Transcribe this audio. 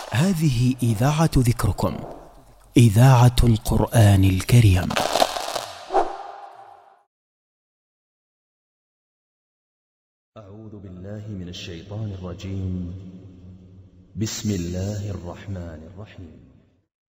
هذه إذاعة ذكركم، إذاعة القرآن الكريم. أعوذ بالله من الشيطان الرجيم. بسم الله الرحمن الرحيم.